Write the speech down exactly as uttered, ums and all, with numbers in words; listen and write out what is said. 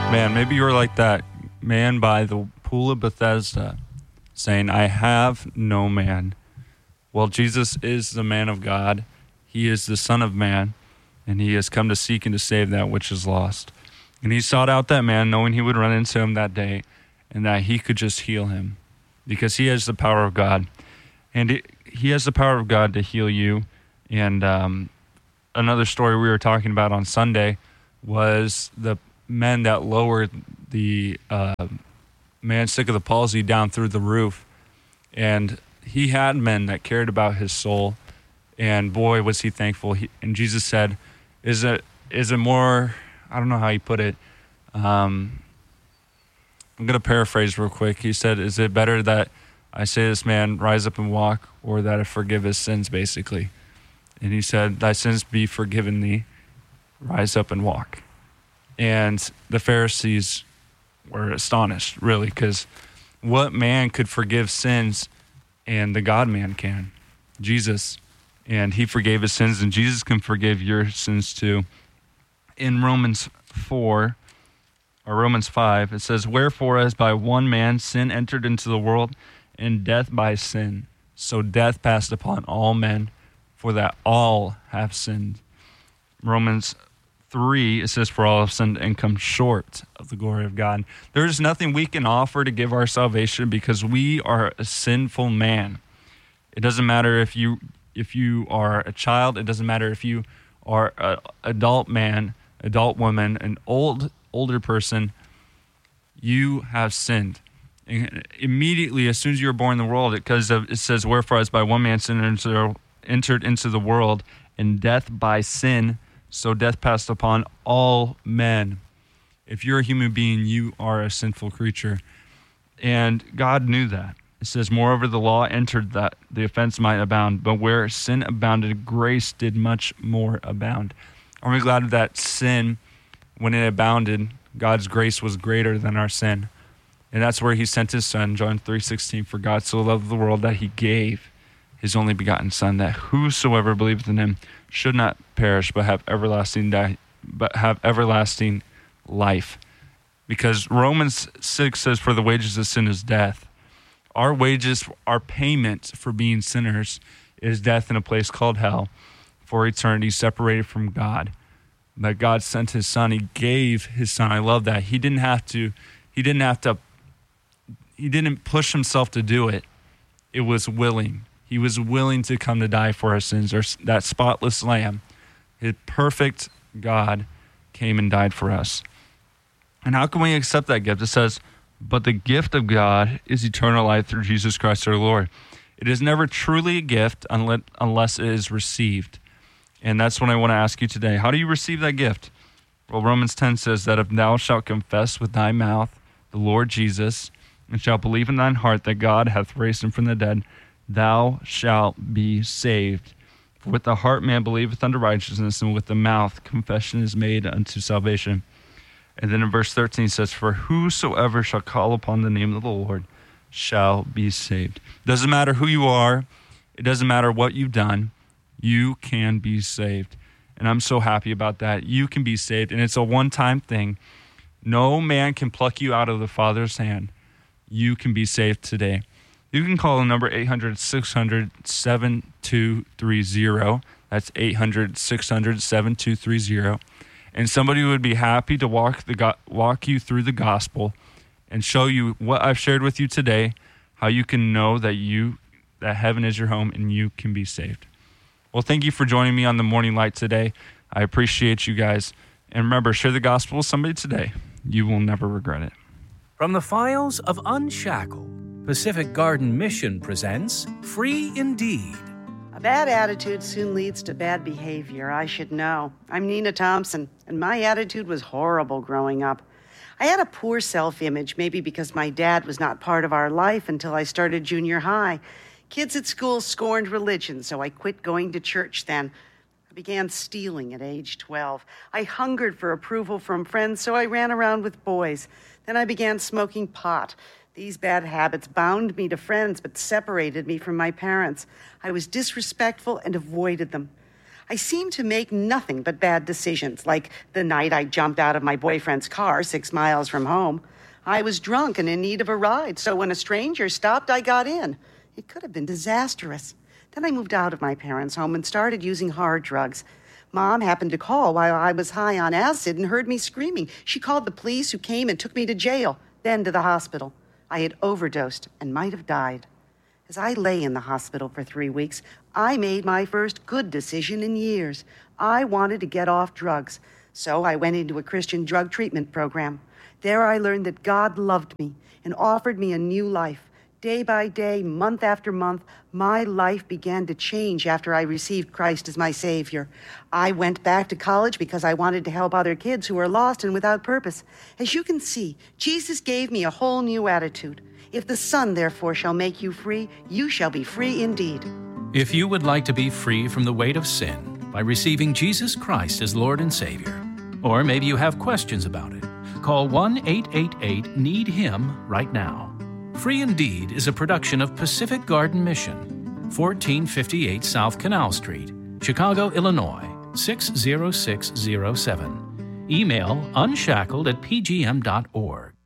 Man, maybe you were like that man by the pool of Bethesda, saying, I have no man. Well, Jesus is the man of God. He is the Son of Man, and he has come to seek and to save that which is lost. And he sought out that man, knowing he would run into him that day, and that he could just heal him, because he has the power of God. And it, he has the power of God to heal you. And um, another story we were talking about on Sunday was the men that lowered the uh, man sick of the palsy down through the roof. And he had men that cared about his soul. And boy, was he thankful. He, and Jesus said, is it is it more, I don't know how he put it. Um, I'm going to paraphrase real quick. He said, is it better that I say to this man, rise up and walk, or that I forgive his sins, basically? And he said, thy sins be forgiven thee, rise up and walk. And the Pharisees were astonished, really, because what man could forgive sins? And the God-man can, Jesus. And he forgave his sins, and Jesus can forgive your sins too. In Romans four, or Romans five, it says, wherefore as by one man sin entered into the world, and death by sin, so death passed upon all men, for that all have sinned. Romans three, it says, for all have sinned and come short of the glory of God. There is nothing we can offer to give our salvation, because we are a sinful man. It doesn't matter if you if you are a child. It doesn't matter if you are an adult man, adult woman, an old older person. You have sinned. And immediately, as soon as you were born in the world, because it says, wherefore as by one man sin entered into the world, and death by sin, so death passed upon all men. If you're a human being, you are a sinful creature. And God knew that. It says, moreover, the law entered that the offense might abound. But where sin abounded, grace did much more abound. Aren't we glad that sin, when it abounded, God's grace was greater than our sin? And that's where he sent his son, John three sixteen, for God so loved the world that he gave his only begotten Son, that whosoever believeth in him should not perish, but have everlasting die, but have everlasting life. Because Romans six says, for the wages of sin is death. Our wages, our payment for being sinners is death in a place called hell for eternity, separated from God. But God sent his son. He gave his son. I love that. He didn't have to, he didn't have to, he didn't push himself to do it. It was willing. He was willing to come to die for our sins. Or that spotless lamb, his perfect God, came and died for us. And how can we accept that gift? It says, but the gift of God is eternal life through Jesus Christ our Lord. It is never truly a gift unless it is received. And that's what I want to ask you today. How do you receive that gift? Well, Romans ten says that if thou shalt confess with thy mouth the Lord Jesus, and shalt believe in thine heart that God hath raised him from the dead, thou shalt be saved. For with the heart man believeth unto righteousness, and with the mouth confession is made unto salvation. And then in verse thirteen it says, for whosoever shall call upon the name of the Lord shall be saved. Doesn't matter who you are. It doesn't matter what you've done. You can be saved. And I'm so happy about that. You can be saved, and it's a one-time thing. No man can pluck you out of the Father's hand. You can be saved today. You can call the number eight hundred, six hundred, seven two three zero. That's eight hundred, six hundred, seven two three zero. And somebody would be happy to walk the go- walk you through the gospel and show you what I've shared with you today, how you can know that you that heaven is your home and you can be saved. Well, thank you for joining me on the Morning Light today. I appreciate you guys. And remember, share the gospel with somebody today. You will never regret it. From the files of Unshackled, Pacific Garden Mission presents Free Indeed. A bad attitude soon leads to bad behavior, I should know. I'm Nina Thompson, and my attitude was horrible growing up. I had a poor self-image, maybe because my dad was not part of our life until I started junior high. Kids at school scorned religion, so I quit going to church then. I began stealing at age twelve. I hungered for approval from friends, so I ran around with boys. Then I began smoking pot. These bad habits bound me to friends but separated me from my parents. I was disrespectful and avoided them. I seemed to make nothing but bad decisions, like the night I jumped out of my boyfriend's car six miles from home. I was drunk and in need of a ride, so when a stranger stopped, I got in. It could have been disastrous. Then I moved out of my parents' home and started using hard drugs. Mom happened to call while I was high on acid and heard me screaming. She called the police, who came and took me to jail, then to the hospital. I had overdosed and might have died. As I lay in the hospital for three weeks, I made my first good decision in years. I wanted to get off drugs, so I went into a Christian drug treatment program. There I learned that God loved me and offered me a new life. Day by day, month after month, my life began to change after I received Christ as my Savior. I went back to college because I wanted to help other kids who were lost and without purpose. As you can see, Jesus gave me a whole new attitude. If the Son, therefore, shall make you free, you shall be free indeed. If you would like to be free from the weight of sin by receiving Jesus Christ as Lord and Savior, or maybe you have questions about it, call one eight eight eight, need him right now. Free Indeed is a production of Pacific Garden Mission, fourteen fifty-eight South Canal Street, Chicago, Illinois, six zero six zero seven. Email unshackled at p g m dot org.